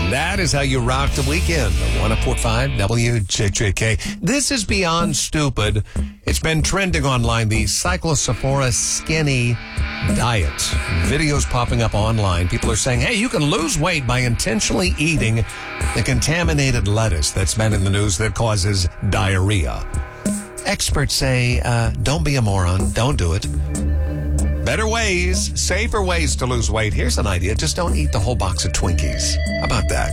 That is how you rock the weekend. 104.5 WJJK. This is beyond stupid. It's been trending online, the Cyclosephora skinny diet. Videos popping up online. People are saying, hey, you can lose weight by intentionally eating the contaminated lettuce that's been in the news that causes diarrhea. Experts say, don't be a moron. Don't do it. Better ways, safer ways to lose weight. Here's an idea. Just don't eat the whole box of Twinkies. How about that?